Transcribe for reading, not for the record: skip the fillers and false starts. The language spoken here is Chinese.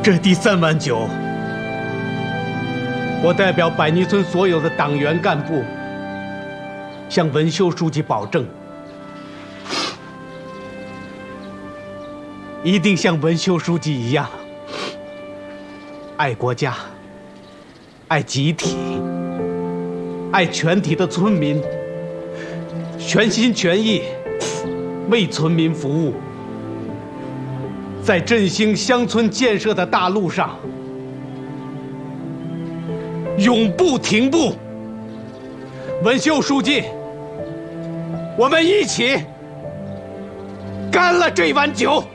这第3碗酒，我代表百泥村所有的党员干部，向文秀书记保证，一定像文秀书记一样，爱国家，爱集体，爱全体的村民，全心全意为村民服务。 在振兴乡村建设的大路上，永不停步。文秀书记，我们一起干了这碗酒。